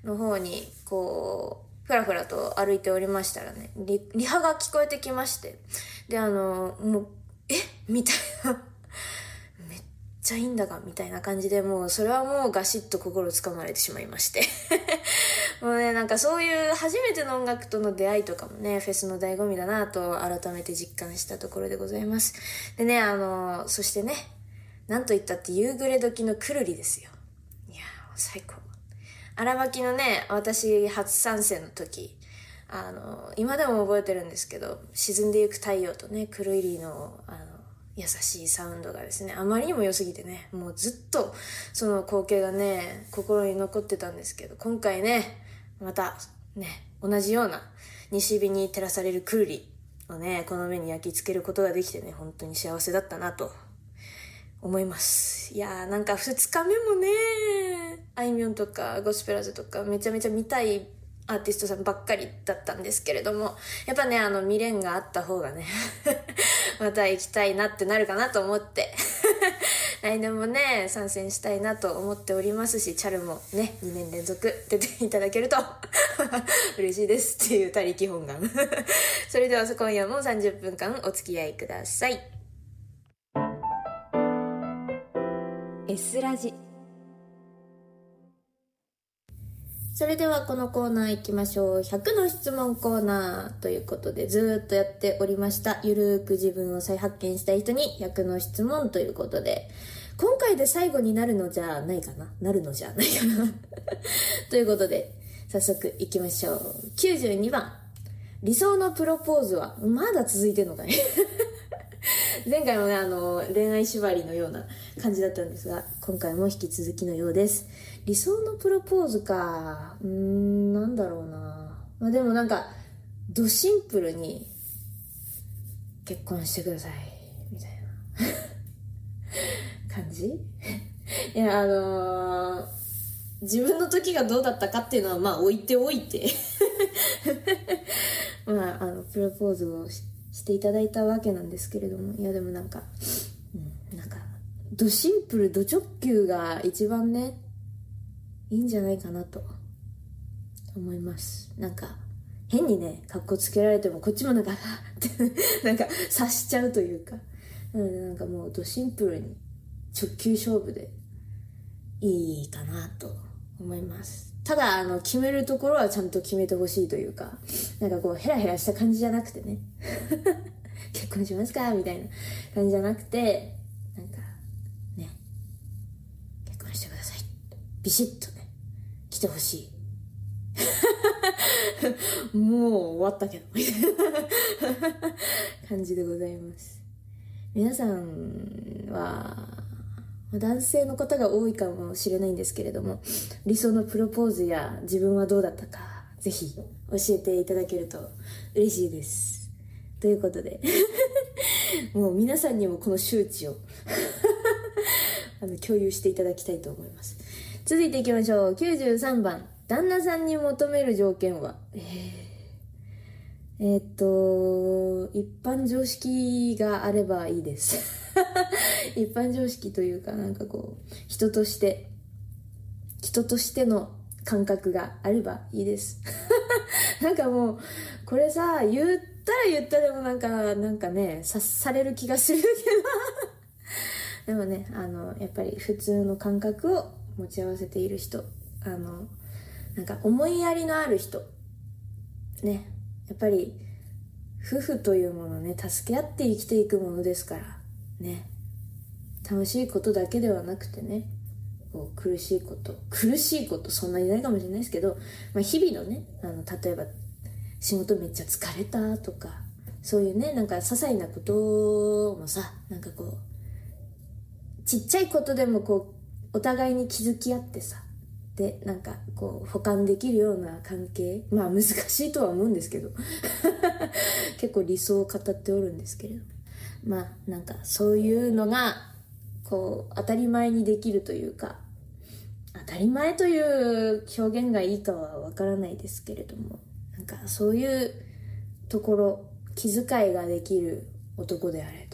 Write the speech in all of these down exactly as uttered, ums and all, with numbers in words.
の方にこうふらふらと歩いておりましたらね、リ, リハが聞こえてきまして、であのもうえみたいなめっちゃいいんだがみたいな感じで、もうそれはもうガシッと心をつかまれてしまいましてもうね、なんかそういう初めての音楽との出会いとかもね、フェスの醍醐味だなと改めて実感したところでございます。でね、あのそしてね、なんといったって夕暮れ時のくるりですよ。いやー最高。荒牧のね、私初参戦の時、あの今でも覚えてるんですけど、沈んでゆく太陽とね、くるりのあの優しいサウンドがですね、あまりにも良すぎてね、もうずっとその光景がね心に残ってたんですけど、今回ねまたね同じような西日に照らされるくるりをねこの目に焼き付けることができてね、本当に幸せだったなと思います。いやーなんかふつかめもね、あいみょんとかゴスペラーズとかめちゃめちゃ見たいアーティストさんばっかりだったんですけれども、やっぱねあの未練があった方がねまた行きたいなってなるかなと思って来年もね参戦したいなと思っておりますし、チャルもねにねん連続出ていただけると嬉しいですっていう他力本願それでは今夜もさんじゅっぷんかんお付き合いください。 S ラジ。それではこのコーナー行きましょう。ひゃくの質問コーナーということで、ずっとやっておりました。ゆるーく自分を再発見したい人にひゃくの質問ということで、今回で最後になるのじゃないかななるのじゃないかなということで、早速行きましょう。きゅうじゅうにばん、理想のプロポーズはまだ続いてんのかい前回もね、あの、恋愛縛りのような感じだったんですが、今回も引き続きのようです。理想のプロポーズか。うーん、なんだろうな。まあでもなんか、ドシンプルに、結婚してください、みたいな感じいや、あのー、自分の時がどうだったかっていうのはまあ置いておいてまあ、あの、プロポーズをししていただいたわけなんですけれども、いやでもなんか、うん、なんかドシンプルド直球が一番ねいいんじゃないかなと思います。なんか変にねカッコつけられてもこっちもなんかってなんか察しちゃうというか、なのでなんかもうドシンプルに直球勝負でいいかなと思います。ただあの決めるところはちゃんと決めてほしいというか、なんかこうヘラヘラした感じじゃなくてね結婚しますかみたいな感じじゃなくて、なんかね結婚してくださいビシッとね来てほしいもう終わったけどみたいな感じでございます。皆さんは男性の方が多いかもしれないんですけれども、理想のプロポーズや自分はどうだったかぜひ教えていただけると嬉しいです。ということでもう皆さんにもこの周知をあの共有していただきたいと思います。続いていきましょう。きゅうじゅうさんばん、旦那さんに求める条件はえー、えー、っと一般常識があればいいです一般常識というか、なんかこう人として人としての感覚があればいいですなんかもうこれさ言ったら言ったでもなんかなんかね察される気がするけどでもね、あのやっぱり普通の感覚を持ち合わせている人、あのなんか思いやりのある人ね、やっぱり夫婦というものね、助け合って生きていくものですからね、楽しいことだけではなくてね、こう苦しいこと苦しいことそんなにないかもしれないですけど、まあ、日々のね、あの例えば仕事めっちゃ疲れたとか、そういうね、なんか些細なこともさ、なんかこうちっちゃいことでもこうお互いに気づき合ってさ、でなんかこう補完できるような関係、まあ難しいとは思うんですけど結構理想を語っておるんですけれど、まあなんかそういうのがこう当たり前にできるというか、当たり前という表現がいいかはわからないですけれども、なんかそういうところ気遣いができる男であれと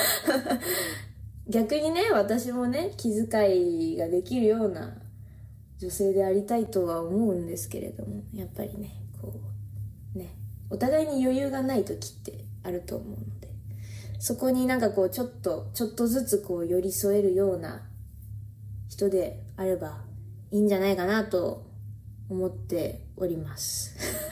逆にね、私もね気遣いができるような女性でありたいとは思うんですけれども、やっぱりねこうねお互いに余裕がない時ってあると思うので、そこになんかこうちょっとちょっとずつこう寄り添えるような人であればいいんじゃないかなと思っております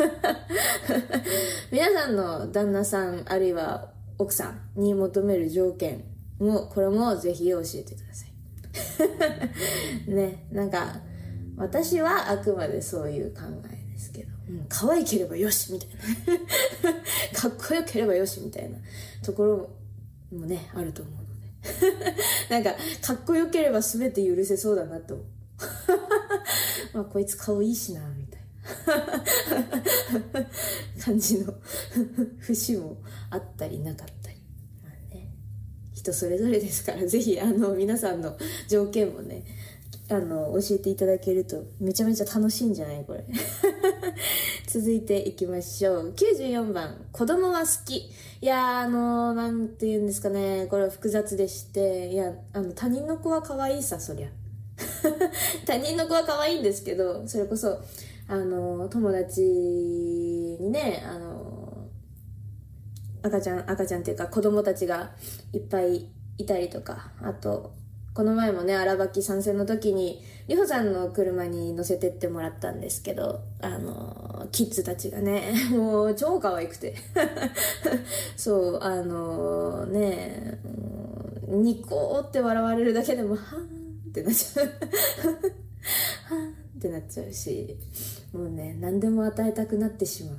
皆さんの旦那さんあるいは奥さんに求める条件もこれもぜひ教えてくださいね。なんか私はあくまでそういう考えですけど、うん、可愛ければよしみたいなかっこよければよしみたいなところもねあると思うのでなんかかっこよければ全て許せそうだなと思うまあこいつ顔いいしなみたいな感じの節もあったりなかったり、まあね、人それぞれですから、ぜひあの皆さんの条件もねあの教えていただけるとめちゃめちゃ楽しいんじゃないこれ続いていきましょう。きゅうじゅうよんばん、子供は好き。いやーあのー、なんて言うんですかね、これは複雑でして、いやあの他人の子は可愛いさ、そりゃ他人の子は可愛いんですけど、それこそあの友達にねあの赤ちゃん赤ちゃんっていうか子供たちがいっぱいいたりとか、あとこの前もね荒ばき参戦の時に里穂さんの車に乗せてってもらったんですけど、あのキッズたちがねもう超可愛くてそうあのねニコーって笑われるだけでもはーってなっちゃうはーってなっちゃうし、もうね何でも与えたくなってしまう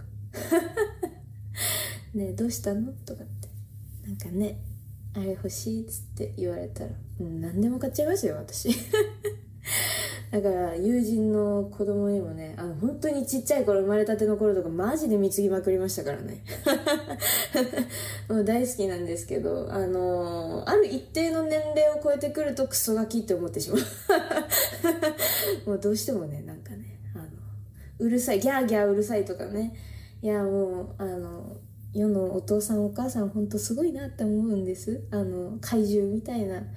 ねえどうしたのとかってなんかねあれ欲しいっつって言われたら、うん、何でも買っちゃいますよ私だから友人の子供にもねあの本当にちっちゃい頃生まれたての頃とかマジで貢ぎまくりましたからねもう大好きなんですけど、あのー、ある一定の年齢を超えてくるとクソガキって思ってしまうもうどうしてもねなんかねあのうるさいギャーギャーうるさいとかね、いやもうあの世のお父さんお母さん本当すごいなって思うんです。あの怪獣みたいな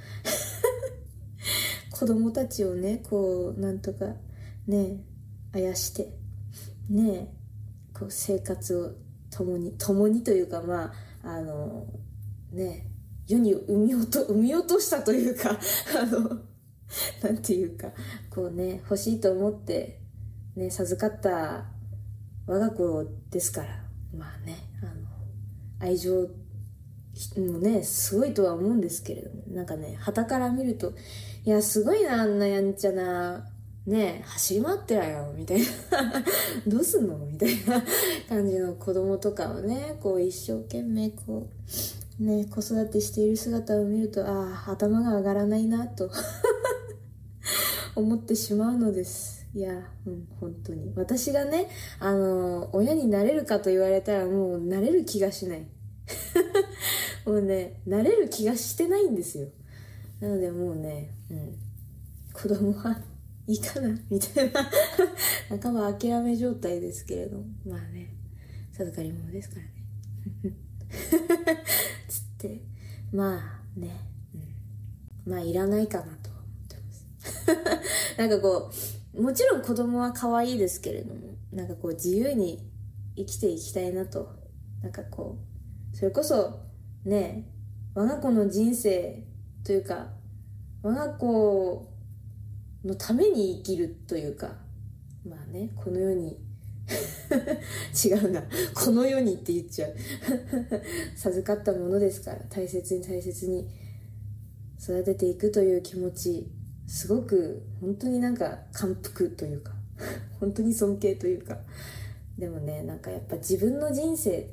子供たちをねこうなんとかねあやしてねこう生活を共に共にというかまああのね世に産み落と産み落としたというかあのなんていうかこうね欲しいと思ってね授かった我が子ですから、まあねあの愛情もねすごいとは思うんですけれども、なんかね傍から見るといやすごいなあんなやんちゃなね走り回ってらよみたいなどうすんのみたいな感じの子供とかをねこう一生懸命こうね子育てしている姿を見るとああ頭が上がらないなと思ってしまうのです。いや、うん、本当に私がねあの親になれるかと言われたらもうなれる気がしないもうねなれる気がしてないんですよ。なのでもうね、うん、子供はいいかなみたいな半ば諦め状態ですけれども、まあね授かり物ですからねつってまあね、うん、まあいらないかなと思ってますなんかこうもちろん子供は可愛いですけれども、なんかこう自由に生きていきたいなと、なんかこうそれこそね我が子の人生というか我が子のために生きるというか、まあねこの世に違うなこの世にって言っちゃう授かったものですから大切に大切に育てていくという気持ちすごく本当になんか感服というか本当に尊敬というか、でもねなんかやっぱ自分の人生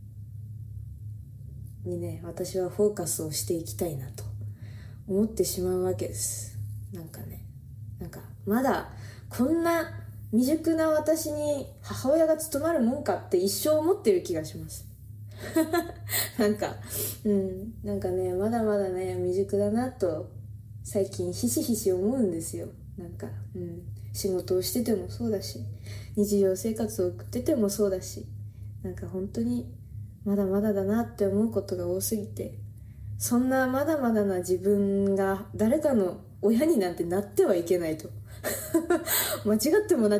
にね私はフォーカスをしていきたいなと思ってしまうわけです。なんかねなんかまだこんな未熟な私に母親が務まるもんかって一生思ってる気がしますなんかうんなんかねまだまだね未熟だなと最近ひしひし思うんですよ。なんか、うん、仕事をしててもそうだし日常生活を送っててもそうだし、なんか本当にまだまだだなって思うことが多すぎて、そんなまだまだな自分が誰かの親になんてなってはいけないと間違ってもな